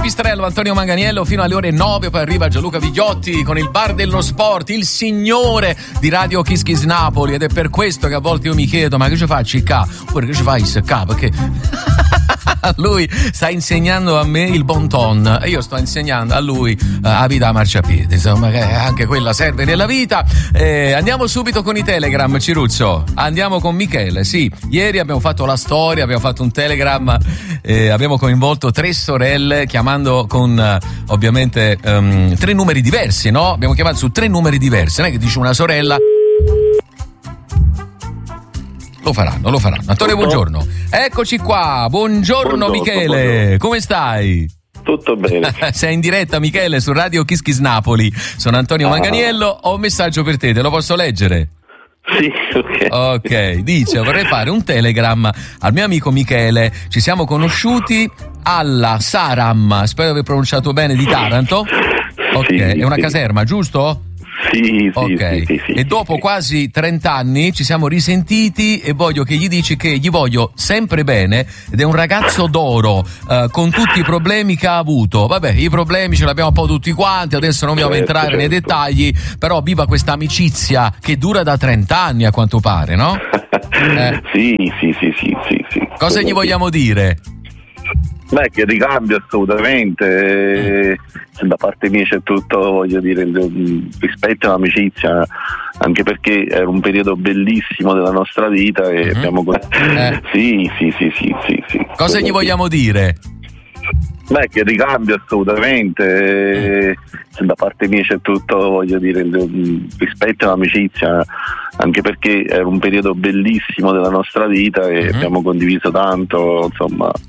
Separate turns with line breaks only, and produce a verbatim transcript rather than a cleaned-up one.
Pipistrello, Antonio Manganiello fino alle ore nove, poi arriva Gianluca Vigliotti con il bar dello sport, il signore di Radio Kiss Kiss Napoli, ed è per questo che a volte io mi chiedo ma che ci faccio il K? Oppure che ci fai il K? Perché lui sta insegnando a me il bon ton e io sto insegnando a lui uh, a vita a marciapiede, insomma, che anche quella serve nella vita. Eh, andiamo subito con i Telegram, Ciruzzo. Andiamo con Michele. Sì, ieri abbiamo fatto la storia, abbiamo fatto un Telegram, eh, abbiamo coinvolto tre sorelle chiamando con uh, ovviamente um, tre numeri diversi, no? Abbiamo chiamato su tre numeri diversi, non è che dice una sorella. Lo faranno, lo faranno. Antonio, buongiorno. Eccoci qua. Buongiorno, buongiorno Michele. Buongiorno. Come stai?
Tutto bene.
Sei in diretta, Michele, su Radio Kiss Kiss Napoli. Sono Antonio ah. Manganiello. Ho un messaggio per te, te lo posso leggere?
Sì, ok.
Ok, dice: vorrei fare un Telegram al mio amico Michele. Ci siamo conosciuti alla Saram, spero di aver pronunciato bene, di Taranto. Ok, sì, è una sì. caserma, giusto?
Sì, sì,
okay.
sì, sì, sì,
e dopo
sì.
quasi trenta anni ci siamo risentiti e voglio che gli dici che gli voglio sempre bene ed è un ragazzo d'oro, uh, con tutti i problemi che ha avuto. Vabbè, i problemi ce li abbiamo un po' tutti quanti, adesso non vogliamo certo, entrare certo. nei dettagli, però viva questa amicizia che dura da trenta anni a quanto pare, no?
eh. Sì, sì, sì, sì, sì, sì.
Cosa gli vogliamo dire?
Beh, che ricambio assolutamente, mm. da parte mia c'è tutto, voglio dire, il rispetto e l'amicizia, anche perché era un periodo bellissimo della nostra vita e mm-hmm. abbiamo eh. sì, sì, sì, sì, sì, sì.
Cosa gli vogliamo dire?
Beh, che ricambio assolutamente, mm. da parte mia c'è tutto, voglio dire, il rispetto e l'amicizia, anche perché era un periodo bellissimo della nostra vita e mm-hmm. abbiamo condiviso tanto, insomma.